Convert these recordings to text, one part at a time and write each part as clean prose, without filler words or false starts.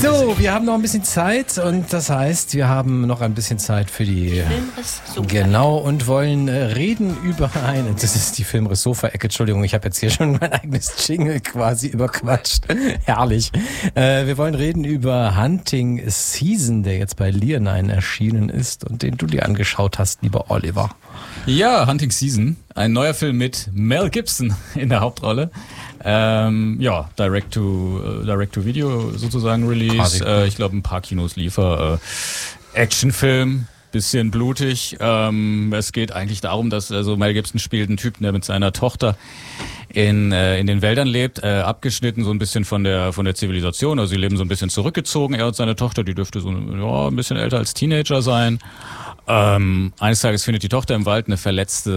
So, wir haben noch ein bisschen Zeit und das heißt, wir haben noch ein bisschen Zeit für die genau und wollen reden über das ist die Filmriss-Sofa-Ecke, Entschuldigung, ich habe jetzt hier schon mein eigenes Jingle quasi überquatscht. Herrlich. Wir wollen reden über Hunting Season, der jetzt bei Leonine erschienen ist und den du dir angeschaut hast, lieber Oliver. Ja, Hunting Season, ein neuer Film mit Mel Gibson in der Hauptrolle. Direct-to-Video sozusagen Release. Ich glaube, ein paar Kinos liefer. Actionfilm, bisschen blutig. Es geht eigentlich darum, dass Mel Gibson spielt einen Typen, der mit seiner Tochter in den Wäldern lebt, abgeschnitten so ein bisschen von der Zivilisation. Also sie leben so ein bisschen zurückgezogen. Er und seine Tochter, die dürfte so ein bisschen älter als Teenager sein. Eines Tages findet die Tochter im Wald eine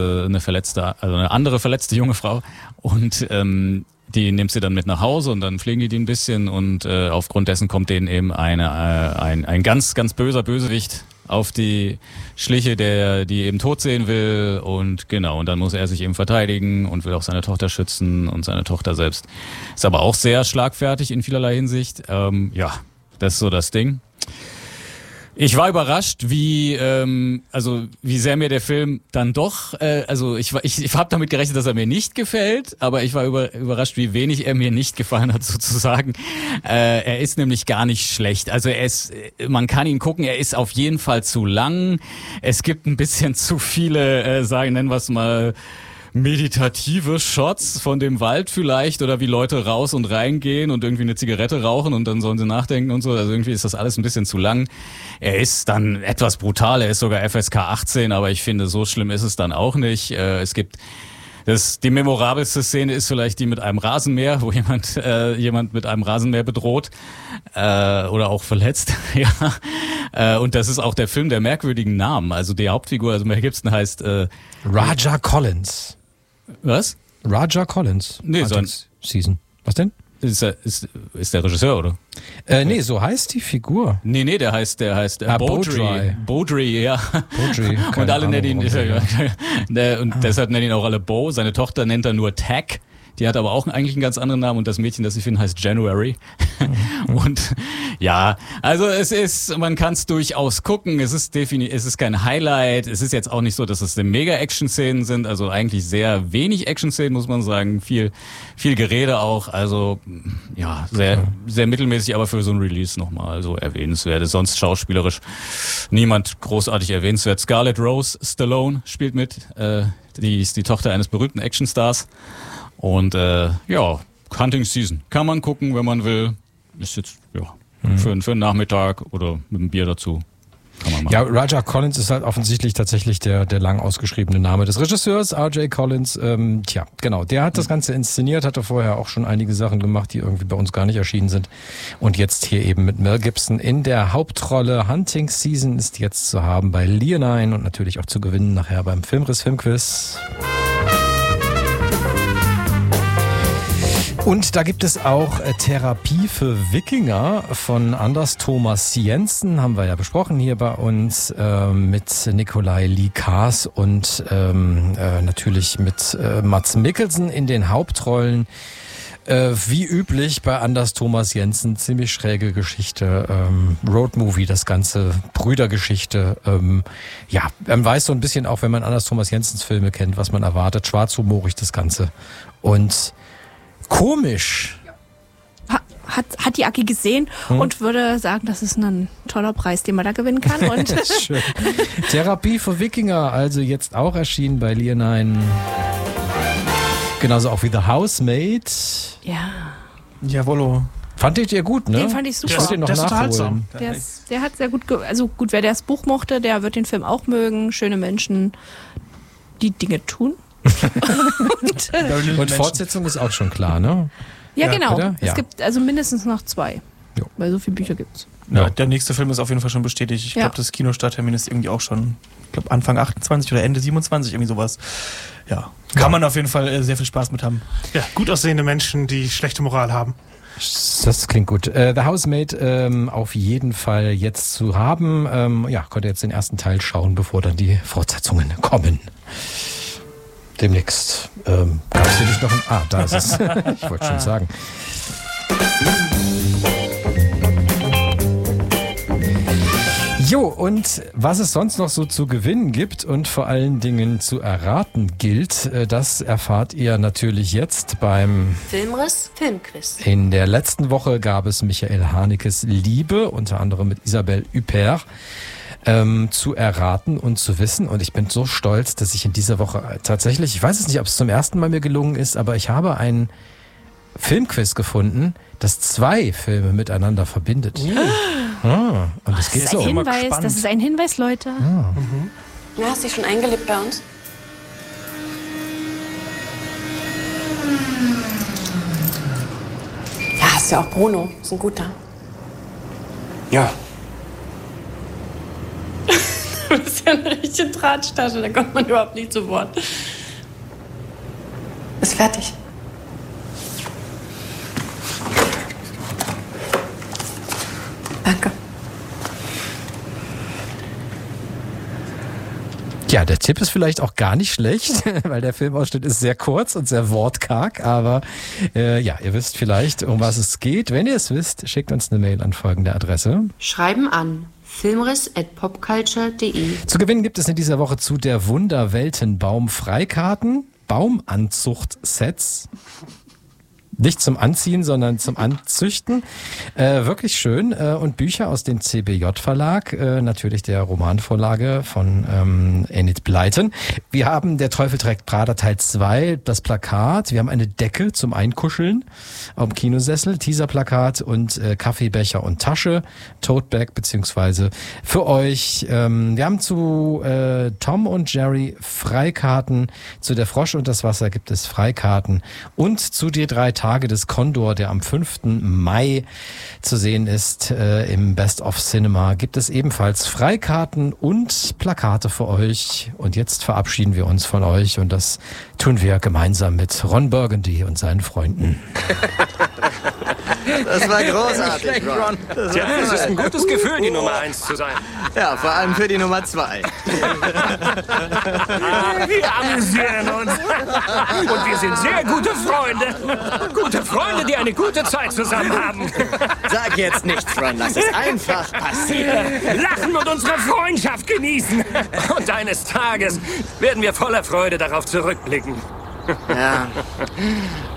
andere verletzte junge Frau und die nimmt sie dann mit nach Hause und dann pflegen die ein bisschen und aufgrund dessen kommt denen eben ein ganz, ganz böser Bösewicht auf die Schliche, die eben tot sehen will und genau, und dann muss er sich eben verteidigen und will auch seine Tochter schützen und seine Tochter selbst ist aber auch sehr schlagfertig in vielerlei Hinsicht. Das ist so das Ding. Ich war überrascht, wie sehr mir der Film dann doch, ich habe damit gerechnet, dass er mir nicht gefällt, aber ich war überrascht, wie wenig er mir nicht gefallen hat sozusagen. Er ist nämlich gar nicht schlecht. Also man kann ihn gucken, er ist auf jeden Fall zu lang. Es gibt ein bisschen zu viele, nennen wir es mal, meditative Shots von dem Wald vielleicht oder wie Leute raus und reingehen und irgendwie eine Zigarette rauchen und dann sollen sie nachdenken und so. Also irgendwie ist das alles ein bisschen zu lang. Er ist dann etwas brutal, er ist sogar FSK 18, aber ich finde, so schlimm ist es dann auch nicht. Es gibt die memorabelste Szene ist vielleicht die mit einem Rasenmäher, wo jemand mit einem Rasenmäher bedroht oder auch verletzt. Ja. Und das ist auch der Film der merkwürdigen Namen. Also die Hauptfigur, also Mel Gibson heißt Raja Collins. Was? Raja Collins. Nee, Season. Was denn? Ist der Regisseur, oder? Nee, so heißt die Figur. Nee, der heißt Beaudry. Beaudry, ja. Beaudry. Und alle nennen ihn, und deshalb nennen ihn auch alle Bo. Seine Tochter nennt er nur Tack. Die hat aber auch eigentlich einen ganz anderen Namen und das Mädchen, das ich finde, heißt January. Und ja, also man kann es durchaus gucken. Es ist kein Highlight. Es ist jetzt auch nicht so, dass es mega Action-Szenen sind. Also eigentlich sehr wenig Action-Szenen, muss man sagen. Viel Gerede auch. Also ja, sehr, sehr mittelmäßig, aber für so ein Release nochmal so erwähnenswert. Sonst schauspielerisch niemand großartig erwähnenswert. Scarlett Rose Stallone spielt mit. Die ist die Tochter eines berühmten Actionstars. Und Hunting Season kann man gucken, wenn man will. Ist jetzt für einen Nachmittag oder mit einem Bier dazu. Kann man machen. Ja, Raja Collins ist halt offensichtlich tatsächlich der lang ausgeschriebene Name des Regisseurs, R.J. Collins. Genau, der hat das Ganze inszeniert, hatte vorher auch schon einige Sachen gemacht, die irgendwie bei uns gar nicht erschienen sind. Und jetzt hier eben mit Mel Gibson in der Hauptrolle. Hunting Season ist jetzt zu haben bei Leonine und natürlich auch zu gewinnen nachher beim Filmriss Filmquiz. Und da gibt es auch Therapie für Wikinger von Anders Thomas Jensen, haben wir ja besprochen hier bei uns, mit Nikolai Lee Kaas und natürlich mit Mads Mikkelsen in den Hauptrollen. Wie üblich bei Anders Thomas Jensen, ziemlich schräge Geschichte, Roadmovie, das Ganze, Brüdergeschichte. Man weiß so ein bisschen auch, wenn man Anders Thomas Jensens Filme kennt, was man erwartet, schwarzhumorig das Ganze und komisch. Hat die Aki gesehen und würde sagen, das ist ein toller Preis, den man da gewinnen kann. Und schön. Therapie für Wikinger, also jetzt auch erschienen bei Leonine. Genauso auch wie The Housemaid. Ja. Jawollo. Fandet ihr gut, ne? Den fand ich super. Ich wollte den noch nachholen. Der hat sehr gut, gut, wer das Buch mochte, der wird den Film auch mögen. Schöne Menschen, die Dinge tun. und Fortsetzung ist auch schon klar, ne? Ja, genau. Bitte? Es gibt also mindestens noch 2. Jo. Weil so viele Bücher gibt's. Ja, der nächste Film ist auf jeden Fall schon bestätigt. Ich glaube, das Kinostarttermin ist irgendwie auch schon, Anfang 28 oder Ende 27, irgendwie sowas. Ja, kann man auf jeden Fall sehr viel Spaß mit haben. Ja, gut aussehende Menschen, die schlechte Moral haben. Das klingt gut. The Housemaid auf jeden Fall jetzt zu haben. Könnt ihr jetzt den ersten Teil schauen, bevor dann die Fortsetzungen kommen. Demnächst. Gab es hier nicht noch ein... da ist es. Ich wollte schon sagen. Jo, und was es sonst noch so zu gewinnen gibt und vor allen Dingen zu erraten gilt, das erfahrt ihr natürlich jetzt beim Filmriss Filmquiz. In der letzten Woche gab es Michael Hanekes Liebe, unter anderem mit Isabelle Huppert, zu erraten und zu wissen. Und ich bin so stolz, dass ich in dieser Woche tatsächlich, ich weiß es nicht, ob es zum ersten Mal mir gelungen ist, aber ich habe einen Filmquiz gefunden, das 2 Filme miteinander verbindet. Und es geht so. Das ist ein Hinweis, Leute. Ja, hast dich schon eingelebt bei uns? Ja, hast ja auch Bruno. Ist ein guter. Ja. Du bist ja eine richtige Drahttasche, da kommt man überhaupt nicht zu Wort. Ist fertig. Danke. Ja, der Tipp ist vielleicht auch gar nicht schlecht, weil der Filmausschnitt ist sehr kurz und sehr wortkarg, aber ja, ihr wisst vielleicht, um was es geht. Wenn ihr es wisst, schickt uns eine Mail an folgende Adresse. Schreiben an filmriss@popculture.de. Zu gewinnen gibt es in dieser Woche zu der Wunderweltenbaum Freikarten, Baumanzuchtsets. Nicht zum Anziehen, sondern zum Anzüchten. Wirklich schön. Und Bücher aus dem CBJ-Verlag, natürlich der Romanvorlage von Enid Blyton. Wir haben Der Teufel trägt Prada Teil 2, das Plakat. Wir haben eine Decke zum Einkuscheln auf dem Kinosessel, Teaserplakat und Kaffeebecher und Tasche, Totebag beziehungsweise für euch. Wir haben zu Tom und Jerry Freikarten, zu Der Frosch und das Wasser gibt es Freikarten und zu die 3 Tage des Condor, der am 5. Mai zu sehen ist im Best of Cinema, gibt es ebenfalls Freikarten und Plakate für euch. Und jetzt verabschieden wir uns von euch und das tun wir gemeinsam mit Ron Burgundy und seinen Freunden. Das war großartig, Ron. Das ist ein gutes Gefühl, die Nummer 1 zu sein. Ja, vor allem für die Nummer 2. Wir amüsieren uns. Und wir sind sehr gute Freunde. Gute Freunde, die eine gute Zeit zusammen haben. Sag jetzt nichts, Ron. Lass es einfach passieren. Lachen und unsere Freundschaft genießen. Und eines Tages werden wir voller Freude darauf zurückblicken. Ja.